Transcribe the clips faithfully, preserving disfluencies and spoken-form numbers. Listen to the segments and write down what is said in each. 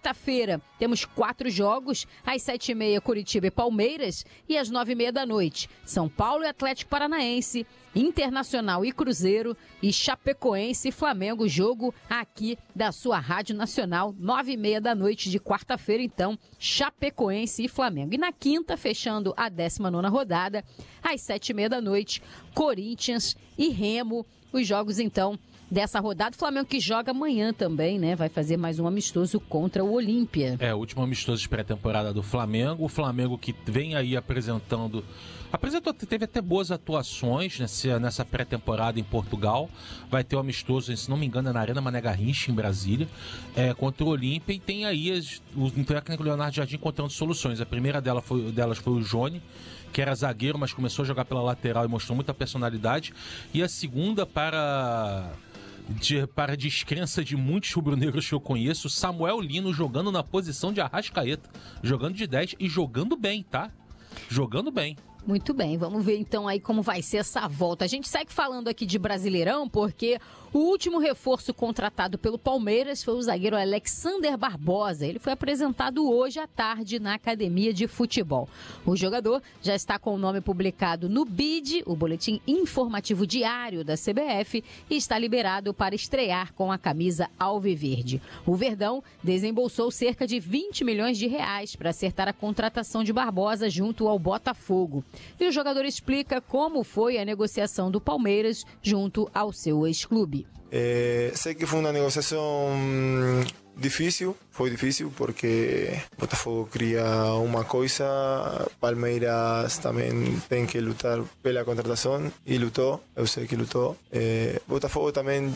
quarta-feira temos quatro jogos, às sete e meia Curitiba e Palmeiras e às nove e meia da noite São Paulo e Atlético Paranaense, Internacional e Cruzeiro e Chapecoense e Flamengo, jogo aqui da sua Rádio Nacional, nove e meia da noite de quarta-feira, então, Chapecoense e Flamengo. E na quinta, fechando a décima nona rodada, às sete e meia da noite, Corinthians e Remo, os jogos, então, dessa rodada. O Flamengo que joga amanhã também, né? Vai fazer mais um amistoso contra o Olímpia. É, o último amistoso de pré-temporada do Flamengo. O Flamengo que vem aí apresentando... Apresentou, teve até boas atuações nessa, nessa pré-temporada em Portugal. Vai ter o amistoso, se não me engano, é na Arena Mané Garrincha, em Brasília, é, contra o Olímpia. E tem aí as, o técnico Leonardo Jardim encontrando soluções. A primeira dela foi, delas foi o Jony, que era zagueiro, mas começou a jogar pela lateral e mostrou muita personalidade. E a segunda, para... De, para a descrença de muitos rubro-negros que eu conheço, Samuel Lino jogando na posição de Arrascaeta, jogando de dez e jogando bem, tá? Jogando bem. Muito bem, vamos ver então aí como vai ser essa volta. A gente segue falando aqui de Brasileirão porque o último reforço contratado pelo Palmeiras foi o zagueiro Alexander Barbosa. Ele foi apresentado hoje à tarde na Academia de Futebol. O jogador já está com o nome publicado no B I D, o Boletim Informativo Diário da C B F, e está liberado para estrear com a camisa alviverde. O Verdão desembolsou cerca de vinte milhões de reais para acertar a contratação de Barbosa junto ao Botafogo. E o jogador explica como foi a negociação do Palmeiras junto ao seu ex-clube. É, sei que foi uma negociação difícil, foi difícil porque Botafogo queria uma coisa, Palmeiras também tem que lutar pela contratação e lutou, eu sei que lutou. É, Botafogo também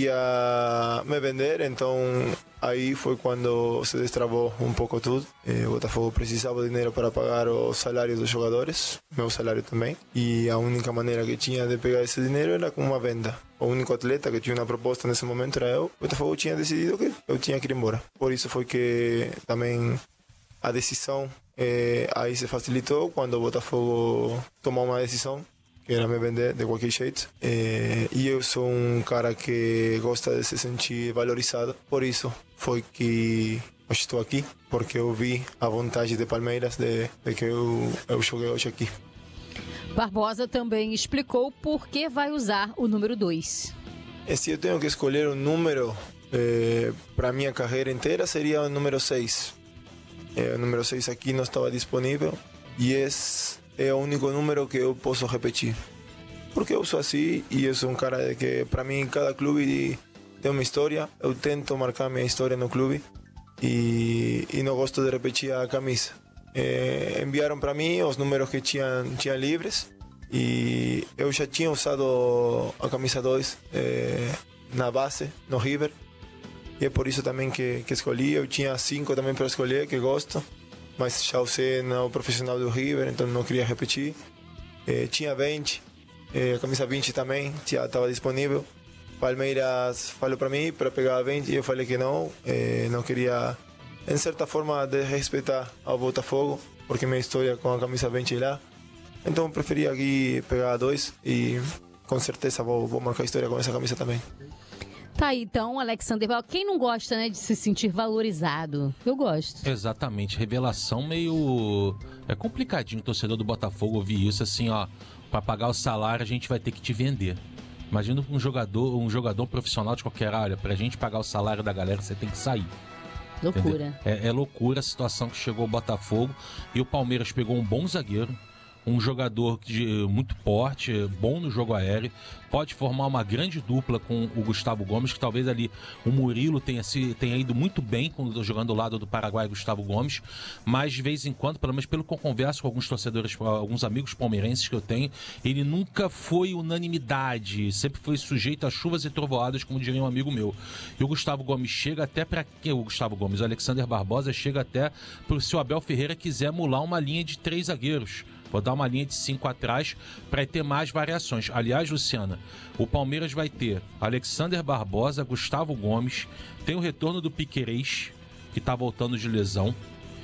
queria me vender, então aí foi quando se destravou um pouco tudo. É, Botafogo precisava de dinheiro para pagar os salários dos jogadores, meu salário também, e a única maneira que tinha de pegar esse dinheiro era com uma venda. O único atleta que tinha uma proposta nesse momento era eu. O Botafogo tinha decidido que eu tinha que ir embora. Por isso foi que também a decisão eh, aí se facilitou quando o Botafogo tomou uma decisão, que era me vender de qualquer jeito. Eh, e eu sou um cara que gosta de se sentir valorizado. Por isso foi que hoje estou aqui, porque eu vi a vontade de Palmeiras de, de que eu, eu joguei hoje aqui. Barbosa também explicou por que vai usar o número dois. Se eu tenho que escolher um número eh, para a minha carreira inteira, seria o número seis. Eh, o número seis aqui não estava disponível e esse é o único número que eu posso repetir. Porque eu sou assim e eu sou um cara que, para mim, cada clube tem uma história. Eu tento marcar minha história no clube e, e não gosto de repetir a camisa. Eh, enviaram para mim os números que tinham, tinham livres e eu já tinha usado a camisa dois eh, na base, no River, e é por isso também que, que escolhi. Eu tinha cinco também para escolher, que gosto, mas já usei no profissional do River, então não queria repetir. Eh, tinha vinte, eh, a camisa vinte também já estava disponível. Palmeiras falou para mim para pegar a vinte e eu falei que não, eh, não queria, em certa forma, de respeitar ao Botafogo, porque minha história com a camisa vinte lá. Então eu preferi aqui pegar a dois e com certeza vou, vou marcar história com essa camisa também. Tá aí, então, Alexander, quem não gosta, né, de se sentir valorizado? Eu gosto. Exatamente, revelação meio... É complicadinho o torcedor do Botafogo ouvir isso, assim, ó, para pagar o salário a gente vai ter que te vender. Imagina um jogador, um jogador profissional de qualquer área, pra gente pagar o salário da galera você tem que sair. Loucura. É, é loucura a situação que chegou o Botafogo e o Palmeiras pegou um bom zagueiro, um jogador de muito porte, bom no jogo aéreo, pode formar uma grande dupla com o Gustavo Gomes, que talvez ali o Murilo tenha, se, tenha ido muito bem quando jogando ao lado do Paraguai Gustavo Gomes, mas de vez em quando, pelo menos pelo que eu converso com alguns torcedores, alguns amigos palmeirenses que eu tenho, ele nunca foi unanimidade, sempre foi sujeito a chuvas e trovoadas, como diria um amigo meu. E o Gustavo Gomes chega até para que o Gustavo Gomes, o Alexander Barbosa chega até para o se o Abel Ferreira quiser mular uma linha de três zagueiros. Vou dar uma linha de cinco atrás para ter mais variações. Aliás, Luciana, o Palmeiras vai ter Alexander Barbosa, Gustavo Gomes, tem o retorno do Piquerez, que está voltando de lesão.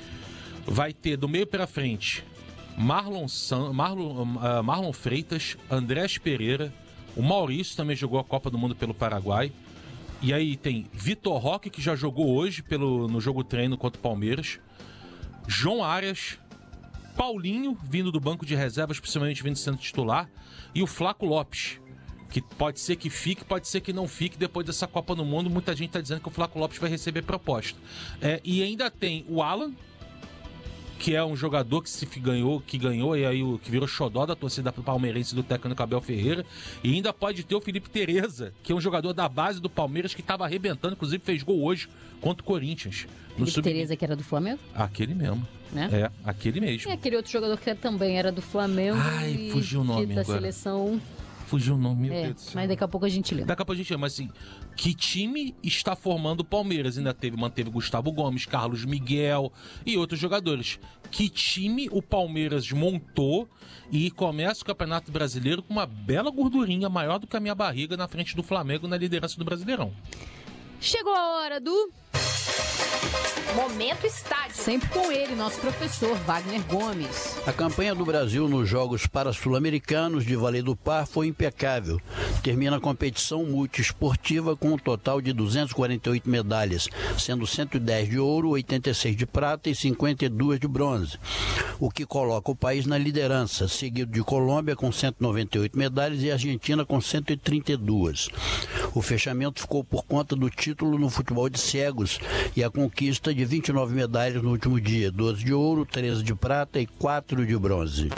Vai ter do meio para frente Marlon, San, Marlon, uh, Marlon Freitas, Andrés Pereira, o Maurício também jogou a Copa do Mundo pelo Paraguai, E aí tem Vitor Roque, que já jogou hoje pelo, no jogo treino contra o Palmeiras. João Arias, Paulinho, vindo do banco de reservas, principalmente vindo sendo titular. E o Flaco Lopes, que pode ser que fique, pode ser que não fique. Depois dessa Copa do Mundo, muita gente está dizendo que o Flaco Lopes vai receber proposta. É, e ainda tem o Alan, que é um jogador que se ganhou, que ganhou e aí o que virou xodó da torcida palmeirense do técnico Abel Ferreira. E ainda pode ter o Felipe Tereza, que é um jogador da base do Palmeiras que estava arrebentando, inclusive fez gol hoje contra o Corinthians. Felipe sub... Tereza, que era do Flamengo? Aquele mesmo. Né? É, aquele mesmo. E aquele outro jogador que também era do Flamengo. Ai, e fugiu o nome da agora. Seleção. Fugiu o nome, meu é, Deus do céu. Mas daqui a pouco a gente lembra. Daqui a pouco a gente lembra, mas assim, que time está formando o Palmeiras? Ainda teve, manteve Gustavo Gomes, Carlos Miguel e outros jogadores. Que time o Palmeiras montou e começa o Campeonato Brasileiro com uma bela gordurinha, maior do que a minha barriga, na frente do Flamengo na liderança do Brasileirão. Chegou a hora do... Momento Estádio. Sempre com ele, nosso professor Wagner Gomes. A campanha do Brasil nos Jogos Parasul-Americanos de Valledupar foi impecável. Termina a competição multiesportiva com um total de duzentas e quarenta e oito medalhas, sendo cento e dez de ouro, oitenta e seis de prata e cinquenta e duas de bronze, o que coloca o país na liderança, seguido de Colômbia com cento e noventa e oito medalhas e Argentina com cento e trinta e duas. O fechamento ficou por conta do título no futebol de cegos e a conquista de vinte e nove medalhas no último dia, doze de ouro, treze de prata e quatro de bronze.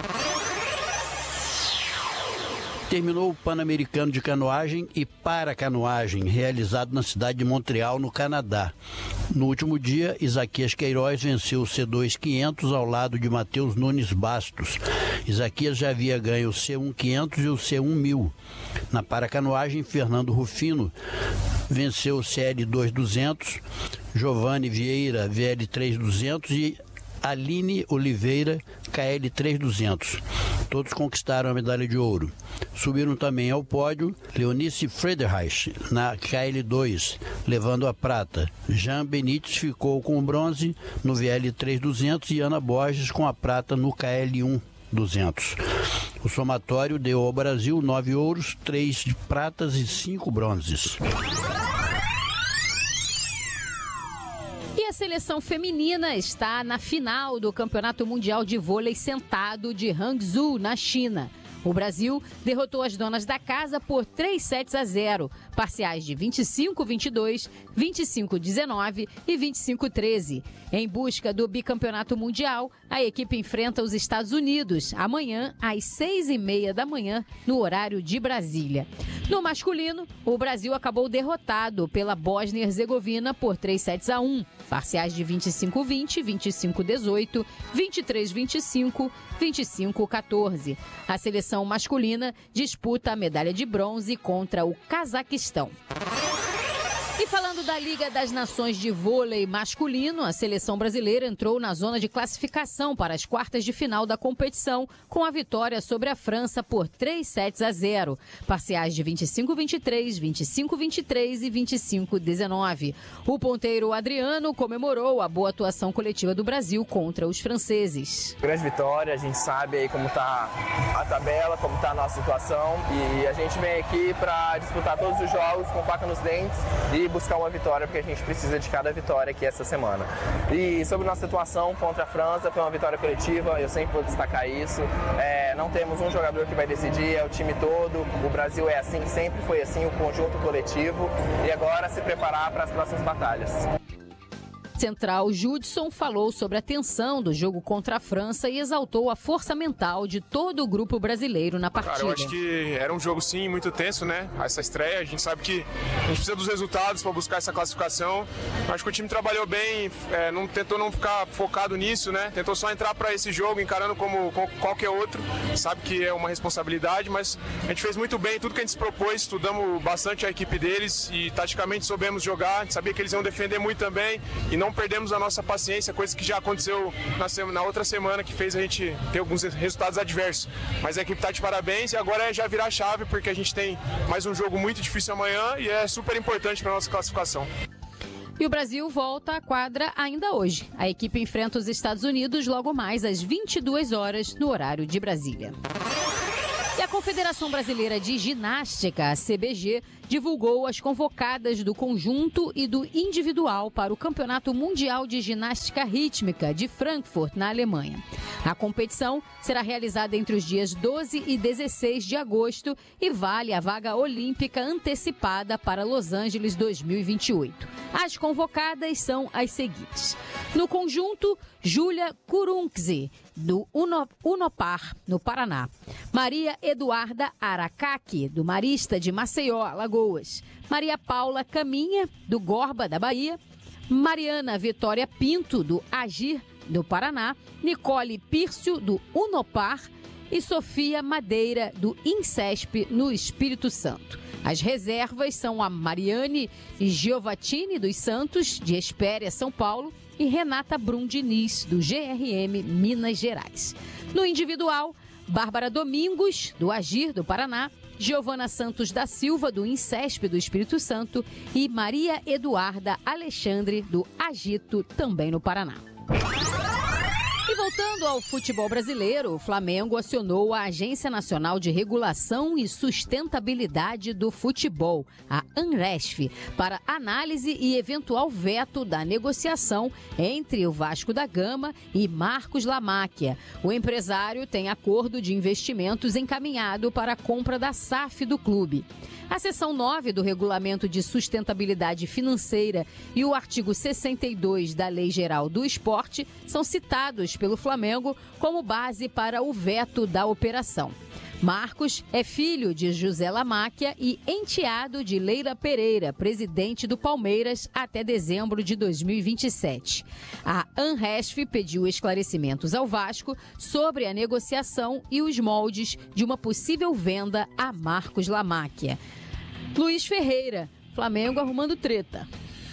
Terminou o Pan-Americano de Canoagem e Paracanoagem, realizado na cidade de Montreal, no Canadá. No último dia, Isaquias Queiroz venceu o C dois quinhentos ao lado de Matheus Nunes Bastos. Isaquias já havia ganho o C um quinhentos e o C um mil. Na Paracanoagem, Fernando Rufino venceu o C L dois duzentos, Giovanni Vieira V L três duzentos e Aline Oliveira K L três duzentos. Todos conquistaram a medalha de ouro. Subiram também ao pódio Leonice Frederich na K L dois, levando a prata. Jean Benítez ficou com o bronze no V L três duzentos e Ana Borges com a prata no K L um duzentos. O somatório deu ao Brasil nove ouros, três pratas e cinco bronzes. E a seleção feminina está na final do Campeonato Mundial de Vôlei Sentado de Hangzhou, na China. O Brasil derrotou as donas da casa por três sets a zero, parciais de vinte e cinco a vinte e dois, vinte e cinco a dezenove e vinte e cinco a treze. Em busca do bicampeonato mundial, a equipe enfrenta os Estados Unidos amanhã às seis e meia da manhã, no horário de Brasília. No masculino, o Brasil acabou derrotado pela Bósnia e Herzegovina por três sets a um, parciais de vinte e cinco a vinte, vinte e cinco a dezoito, vinte e três a vinte e cinco, vinte e cinco a quatorze. A seleção masculina disputa a medalha de bronze contra o Cazaquistão. E falando da Liga das Nações de Vôlei Masculino, a seleção brasileira entrou na zona de classificação para as quartas de final da competição com a vitória sobre a França por três sets a zero, parciais de vinte e cinco a vinte e três, vinte e cinco a vinte e três e vinte e cinco a dezenove. O ponteiro Adriano comemorou a boa atuação coletiva do Brasil contra os franceses. Grande vitória, a gente sabe aí como está a tabela, como está a nossa situação e a gente vem aqui para disputar todos os jogos com faca nos dentes e buscar uma vitória, porque a gente precisa de cada vitória aqui essa semana. E sobre nossa atuação contra a França, foi uma vitória coletiva, eu sempre vou destacar isso. É, não temos um jogador que vai decidir, é o time todo. O Brasil é assim, sempre foi assim, o conjunto coletivo. E agora se preparar para as próximas batalhas. Central Judson falou sobre a tensão do jogo contra a França e exaltou a força mental de todo o grupo brasileiro na partida. Cara, eu acho que era um jogo sim muito tenso, né? Essa estreia, a gente sabe que a gente precisa dos resultados para buscar essa classificação. Eu acho que o time trabalhou bem, é, não tentou não ficar focado nisso, né? Tentou só entrar para esse jogo encarando como, como qualquer outro. Sabe que é uma responsabilidade, mas a gente fez muito bem tudo que a gente se propôs, estudamos bastante a equipe deles e taticamente soubemos jogar. A gente sabia que eles iam defender muito também e não perdemos a nossa paciência, coisa que já aconteceu na, semana, na outra semana, que fez a gente ter alguns resultados adversos. Mas a equipe está de parabéns e agora é já virar a chave, porque a gente tem mais um jogo muito difícil amanhã e é super importante para a nossa classificação. E o Brasil volta à quadra ainda hoje. A equipe enfrenta os Estados Unidos logo mais às vinte e duas horas, no horário de Brasília. E a Confederação Brasileira de Ginástica, a C B G, divulgou as convocadas do conjunto e do individual para o Campeonato Mundial de Ginástica Rítmica de Frankfurt, na Alemanha. A competição será realizada entre os dias doze e dezesseis de agosto e vale a vaga olímpica antecipada para Los Angeles dois mil e vinte e oito. As convocadas são as seguintes. No conjunto, Júlia Kurunczy, do Uno, Unopar, no Paraná. Maria Eduarda Aracaki, do Marista de Maceió, Alagoas. Maria Paula Caminha, do Gorba, da Bahia. Mariana Vitória Pinto, do Agir, do Paraná. Nicole Pírcio, do Unopar. E Sofia Madeira, do Incesp, no Espírito Santo. As reservas são a Mariane Giovatini dos Santos, de Espéria, São Paulo, e Renata Brum Diniz, do G R M, Minas Gerais. No individual, Bárbara Domingos, do Agir, do Paraná, Giovana Santos da Silva, do Incesp, do Espírito Santo, e Maria Eduarda Alexandre, do Agito, também no Paraná. E voltando ao futebol brasileiro, o Flamengo acionou a Agência Nacional de Regulação e Sustentabilidade do Futebol, a ANRESF, para análise e eventual veto da negociação entre o Vasco da Gama e Marcos Lamáquia. O empresário tem acordo de investimentos encaminhado para a compra da S A F do clube. A seção nove do Regulamento de Sustentabilidade Financeira e o artigo sessenta e dois da Lei Geral do Esporte são citados pelo Flamengo como base para o veto da operação. Marcos é filho de José Lamáquia e enteado de Leila Pereira, presidente do Palmeiras até dezembro de dois mil e vinte e sete. A ANRESF pediu esclarecimentos ao Vasco sobre a negociação e os moldes de uma possível venda a Marcos Lamáquia. Luiz Ferreira, Flamengo arrumando treta.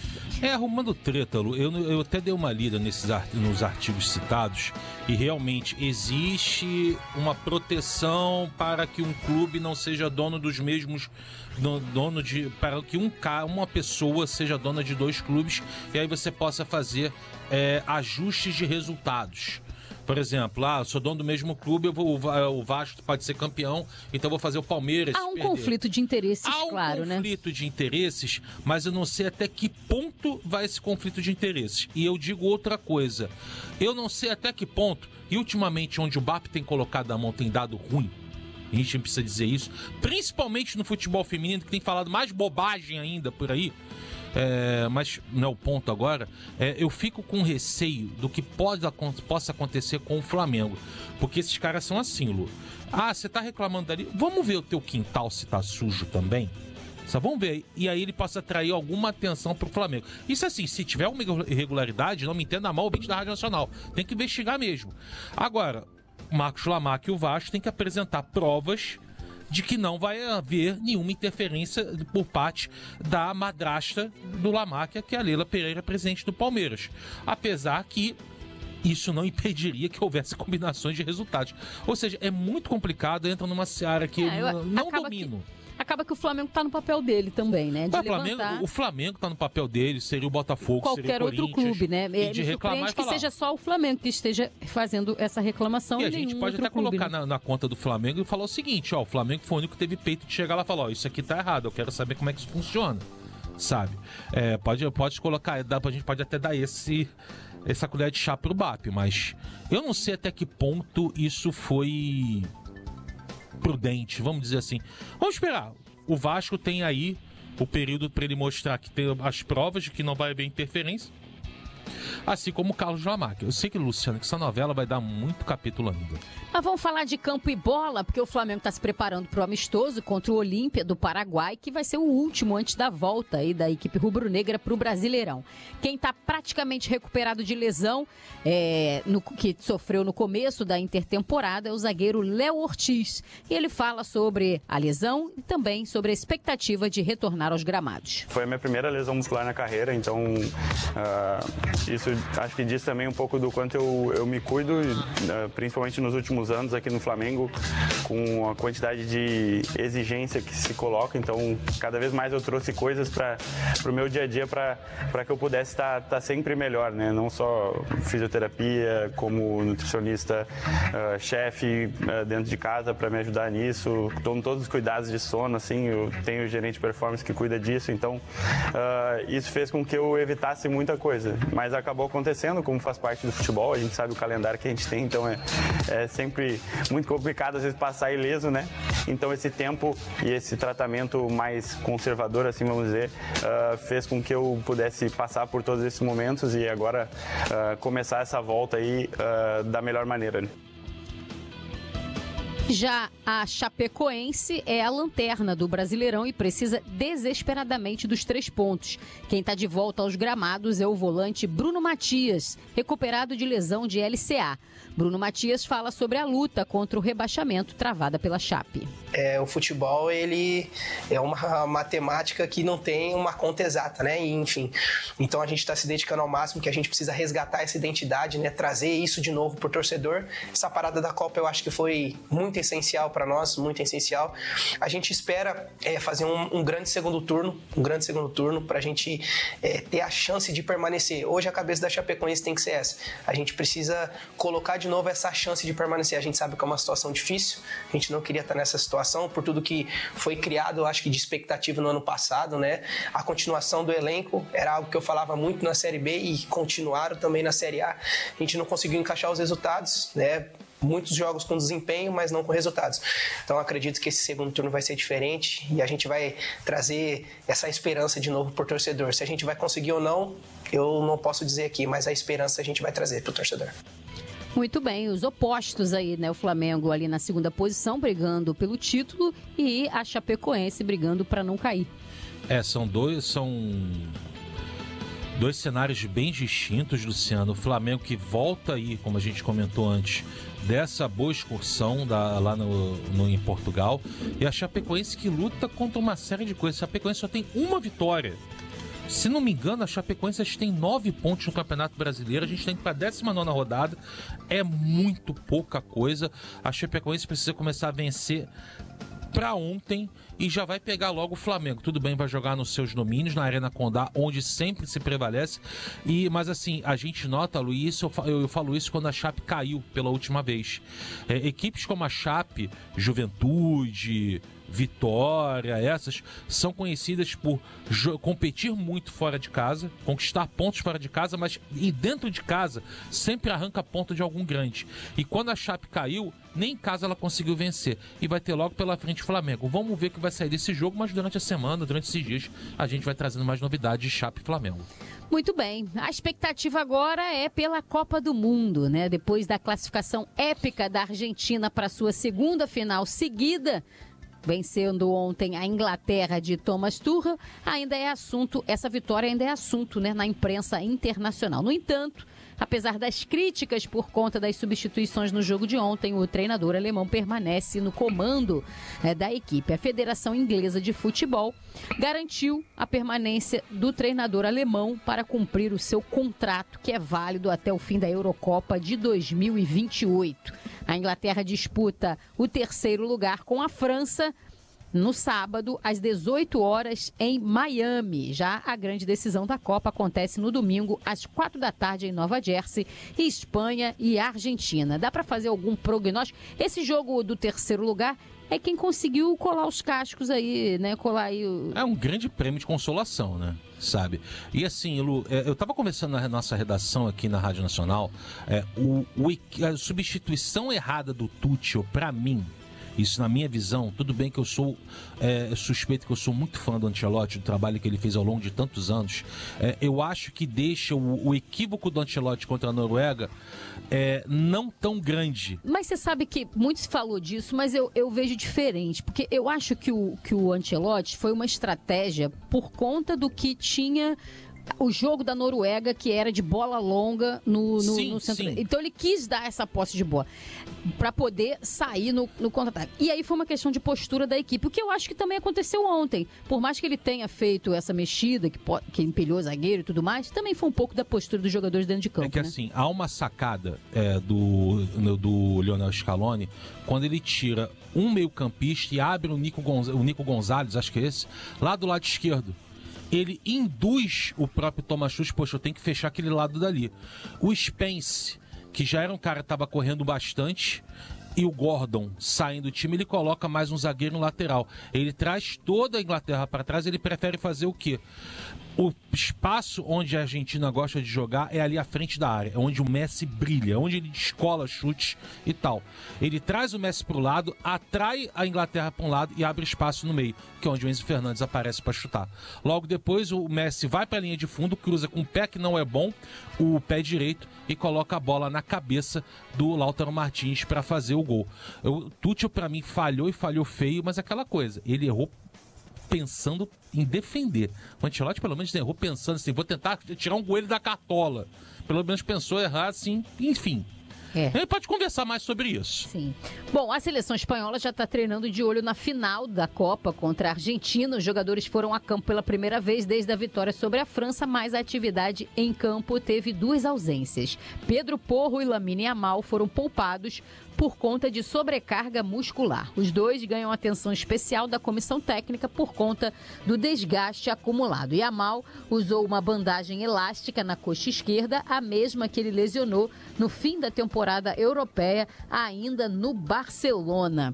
É, arrumando treta, Lu. Eu, eu até dei uma lida nesses art, nos artigos citados e realmente existe uma proteção para que um clube não seja dono dos mesmos, dono de, para que um, uma pessoa seja dona de dois clubes e aí você possa fazer é, ajustes de resultados. Por exemplo, ah, eu sou dono do mesmo clube, eu vou, o Vasco pode ser campeão, então eu vou fazer o Palmeiras Há um perder. conflito de interesses, Há um claro, né? Há um conflito de interesses, mas eu não sei até que ponto vai esse conflito de interesses. E eu digo outra coisa, eu não sei até que ponto, e ultimamente onde o B A P tem colocado a mão tem dado ruim, a gente não precisa dizer isso, principalmente no futebol feminino, que tem falado mais bobagem ainda por aí, É, mas não é o ponto agora, é, eu fico com receio do que pode, possa acontecer com o Flamengo, porque esses caras são assim, Lu. Ah, você tá reclamando dali, vamos ver o teu quintal se tá sujo também? Só vamos ver, e aí ele possa atrair alguma atenção pro Flamengo. Isso assim, se tiver uma irregularidade, não me entenda mal o vídeo da Rádio Nacional, tem que investigar mesmo. Agora, Marcos Lamáquia e o Vasco tem que apresentar provas de que não vai haver nenhuma interferência por parte da madrasta do Lamáquia, que é a Leila Pereira, presidente do Palmeiras. Apesar que isso não impediria que houvesse combinações de resultados. Ou seja, é muito complicado, entra numa seara que é, eu não domino. Que... Acaba que o Flamengo tá no papel dele também, né? De o, Flamengo, o Flamengo tá no papel dele, seria o Botafogo, qualquer seria o outro clube, né? E de Me reclamar e que falar. seja só o Flamengo que esteja fazendo essa reclamação. E a gente pode até clube, colocar né? na, na conta do Flamengo e falar o seguinte, ó, o Flamengo foi o único que teve peito de chegar lá e falar, ó, isso aqui tá errado, eu quero saber como é que isso funciona, sabe? É, pode, pode colocar, dá, a gente pode até dar esse, essa colher de chá pro B A P, mas eu não sei até que ponto isso foi prudente, vamos dizer assim. Vamos esperar. O Vasco tem aí o período para ele mostrar que tem as provas de que não vai haver interferência, assim como o Carlos Lamáquia. Eu sei que, Luciano, que essa novela vai dar muito capítulo ainda. Mas vamos falar de campo e bola, porque o Flamengo está se preparando para o amistoso contra o Olímpia do Paraguai, que vai ser o último antes da volta aí da equipe rubro-negra para o Brasileirão. Quem está praticamente recuperado de lesão, é, no, que sofreu no começo da intertemporada, é o zagueiro Léo Ortiz. E ele fala sobre a lesão e também sobre a expectativa de retornar aos gramados. Foi a minha primeira lesão muscular na carreira, então uh, isso acho que diz também um pouco do quanto eu, eu me cuido, uh, principalmente nos últimos anos aqui no Flamengo, com a quantidade de exigência que se coloca. Então, cada vez mais eu trouxe coisas para o meu dia a dia para que eu pudesse estar tá, tá sempre melhor, né? Não só fisioterapia, como nutricionista, uh, chefe uh, dentro de casa para me ajudar nisso. Tomo todos os cuidados de sono, assim, eu tenho o gerente de performance que cuida disso. Então, uh, isso fez com que eu evitasse muita coisa. Mas acabou acontecendo, como faz parte do futebol, a gente sabe o calendário que a gente tem, então é, é sempre muito complicado às vezes passar ileso, né? Então esse tempo e esse tratamento mais conservador, assim vamos dizer, uh, fez com que eu pudesse passar por todos esses momentos e agora uh, começar essa volta aí uh, da melhor maneira, né? Já a Chapecoense é a lanterna do Brasileirão e precisa desesperadamente dos três pontos. Quem está de volta aos gramados é o volante Bruno Matias, recuperado de lesão de L C A. Bruno Matias fala sobre a luta contra o rebaixamento travada pela Chape. É, o futebol, ele é uma matemática que não tem uma conta exata, né? E, enfim, então a gente está se dedicando ao máximo, que a gente precisa resgatar essa identidade, né? Trazer isso de novo pro torcedor. Essa parada da Copa eu acho que foi muito essencial para nós, muito essencial. A gente espera é, fazer um, um grande segundo turno, um grande segundo turno para a gente é, ter a chance de permanecer. Hoje a cabeça da Chapecoense tem que ser essa. A gente precisa colocar de novo essa chance de permanecer. A gente sabe que é uma situação difícil, a gente não queria estar nessa situação por tudo que foi criado, eu acho que de expectativa no ano passado, né? A continuação do elenco era algo que eu falava muito na Série B e continuaram também na Série A. A gente não conseguiu encaixar os resultados, né? Muitos jogos com desempenho, mas não com resultados. Então acredito que esse segundo turno vai ser diferente e a gente vai trazer essa esperança de novo para o torcedor. Se a gente vai conseguir ou não, eu não posso dizer aqui, mas a esperança a gente vai trazer para o torcedor. Muito bem, os opostos aí, né? O Flamengo ali na segunda posição, brigando pelo título, e a Chapecoense brigando para não cair. É, são dois, são dois cenários bem distintos, Luciano. O Flamengo que volta aí, como a gente comentou antes, dessa boa excursão da, lá no, no, em Portugal, e a Chapecoense que luta contra uma série de coisas. A Chapecoense só tem uma vitória. Se não me engano, a Chapecoense tem nove pontos no Campeonato Brasileiro. A gente tem que ir para a décima nona rodada. É muito pouca coisa. A Chapecoense precisa começar a vencer para ontem e já vai pegar logo o Flamengo. Tudo bem, vai jogar nos seus domínios, na Arena Condá, onde sempre se prevalece. E, mas assim, a gente nota, Luiz, eu, eu, eu falo isso quando a Chape caiu pela última vez. É, equipes como a Chape, Juventude, Vitória, essas são conhecidas por competir muito fora de casa, conquistar pontos fora de casa, mas e dentro de casa sempre arranca ponto de algum grande. E quando a Chape caiu, nem em casa ela conseguiu vencer. E vai ter logo pela frente o Flamengo. Vamos ver o que vai sair desse jogo, mas durante a semana, durante esses dias, a gente vai trazendo mais novidades de Chape e Flamengo. Muito bem, a expectativa agora é pela Copa do Mundo, né? Depois da classificação épica da Argentina para sua segunda final seguida, vencendo ontem a Inglaterra de Thomas Tuchel, ainda é assunto, essa vitória ainda é assunto, né, na imprensa internacional. No entanto, apesar das críticas por conta das substituições no jogo de ontem, o treinador alemão permanece no comando é, da equipe. A Federação Inglesa de Futebol garantiu a permanência do treinador alemão para cumprir o seu contrato, que é válido até o fim da Eurocopa de dois mil e vinte e oito. A Inglaterra disputa o terceiro lugar com a França no sábado, às dezoito horas, em Miami. Já a grande decisão da Copa acontece no domingo, às quatro da tarde, em Nova Jersey, Espanha e Argentina. Dá para fazer algum prognóstico? Esse jogo do terceiro lugar é quem conseguiu colar os cascos aí, né? Colar aí o... É um grande prêmio de consolação, né? Sabe? E assim, Lu, eu estava conversando na nossa redação aqui na Rádio Nacional, é, o, o, a substituição errada do Tuchel, para mim, isso na minha visão, tudo bem que eu sou é, suspeito que eu sou muito fã do Ancelotti, do trabalho que ele fez ao longo de tantos anos. É, eu acho que deixa o, o equívoco do Ancelotti contra a Noruega é, não tão grande. Mas você sabe que muito se falou disso, mas eu, eu vejo diferente, porque eu acho que o, que o Ancelotti foi uma estratégia por conta do que tinha o jogo da Noruega, que era de bola longa no, no, sim, no centro. Sim. Então ele quis dar essa posse de bola para poder sair no, no contra-ataque. E aí foi uma questão de postura da equipe, o que eu acho que também aconteceu ontem. Por mais que ele tenha feito essa mexida, que, que empilhou o zagueiro e tudo mais, também foi um pouco da postura dos jogadores dentro de campo. É que né? assim, há uma sacada é, do, do Lionel Scaloni quando ele tira um meio-campista e abre o Nico, Gonz- o Nico Gonzalez, acho que é esse, lá do lado esquerdo. Ele induz o próprio Thomas Tuchel, poxa, eu tenho que fechar aquele lado dali. O Spence, que já era um cara que estava correndo bastante, e o Gordon saindo do time, ele coloca mais um zagueiro no lateral. Ele traz toda a Inglaterra para trás, ele prefere fazer o quê? O espaço onde a Argentina gosta de jogar é ali à frente da área, é onde o Messi brilha, é onde ele descola chutes e tal. Ele traz o Messi para o lado, atrai a Inglaterra para um lado e abre espaço no meio, que é onde o Enzo Fernandes aparece para chutar. Logo depois o Messi vai para a linha de fundo, cruza com o pé que não é bom, o pé direito, e coloca a bola na cabeça do Lautaro Martins para fazer o gol. O Tuchel para mim falhou e falhou feio, mas aquela coisa, ele errou pensando em defender. O Ancelotti pelo menos errou pensando assim, vou tentar tirar um coelho da cartola. Pelo menos pensou errar assim, enfim. É. Ele pode conversar mais sobre isso. Sim. Bom, a seleção espanhola já está treinando de olho na final da Copa contra a Argentina. Os jogadores foram a campo pela primeira vez desde a vitória sobre a França, mas a atividade em campo teve duas ausências. Pedro Porro e Lamine Yamal foram poupados por conta de sobrecarga muscular. Os dois ganham atenção especial da comissão técnica por conta do desgaste acumulado. Yamal usou uma bandagem elástica na coxa esquerda, a mesma que ele lesionou no fim da temporada europeia, ainda no Barcelona.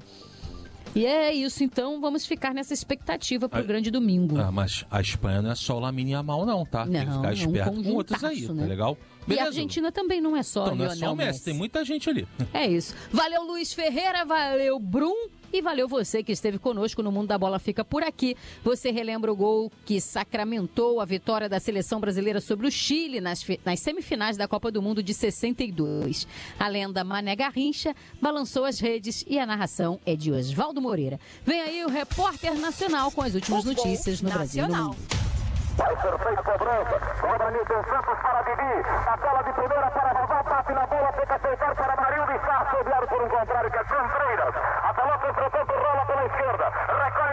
E é isso, então vamos ficar nessa expectativa para o grande domingo. Ah, mas a Espanha não é só o Lamine Yamal não, tá? Tem que ficar esperto um com outros aí, né? Tá legal? Beleza. E a Argentina também não é só então, não Lionel é só o Messi, Messi. Tem muita gente ali. É isso. Valeu, Luiz Ferreira, valeu, Brum. E valeu você que esteve conosco no Mundo da Bola Fica por aqui. Você relembra o gol que sacramentou a vitória da seleção brasileira sobre o Chile nas, nas semifinais da Copa do Mundo de sessenta e dois. A lenda Mané Garrincha balançou as redes e a narração é de Oswaldo Moreira. Vem aí o Repórter Nacional com as últimas o notícias no Brasil e no mundo. Vai ser feito cobrança. Cobra Nilton Santos para Didi. A bola de primeira para Vavá. Bate na bola. Tem que aceitar para Marinho de Sá. Sobeado por um contrário que é Contreiras. A pelota, entretanto, rola pela esquerda. Recolhe